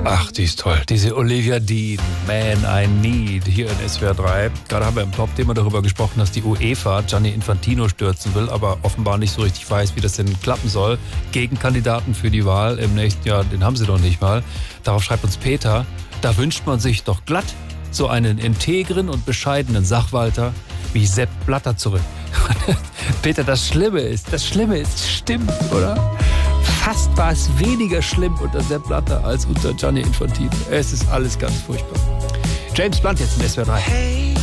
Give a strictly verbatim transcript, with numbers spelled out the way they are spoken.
Ach, die ist toll. Diese Olivia Dean, Man I Need, hier in S W R drei. Gerade haben wir im Top-Thema darüber gesprochen, dass die UEFA Gianni Infantino stürzen will, aber offenbar nicht so richtig weiß, wie das denn klappen soll. Gegenkandidaten für die Wahl im nächsten Jahr, den haben sie doch nicht mal. Darauf schreibt uns Peter, da wünscht man sich doch glatt so einen integren und bescheidenen Sachwalter wie Sepp Blatter zurück. Peter, das Schlimme ist, das Schlimme ist, stimmt, oder? Fast war es weniger schlimm unter Sepp Blatter als unter Gianni Infantino. Es ist alles ganz furchtbar. James Blunt jetzt in S W R drei. Hey.